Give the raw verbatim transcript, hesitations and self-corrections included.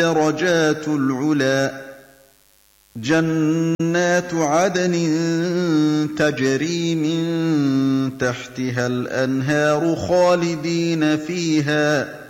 الدرجات العلى جنات عدن تجري من تحتها الأنهار خالدين فيها